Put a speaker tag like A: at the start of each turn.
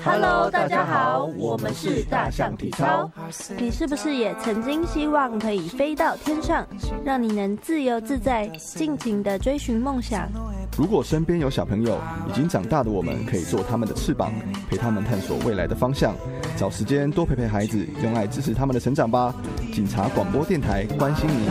A: Hello， 大家好，我们是大象体操。
B: 你是不是也曾经希望可以飞到天上，让你能自由自在、尽情地追寻梦想？
C: 如果身边有小朋友，已经长大的我们可以做他们的翅膀，陪他们探索未来的方向。找时间多陪陪孩子，用爱支持他们的成长吧。警察广播电台关心您。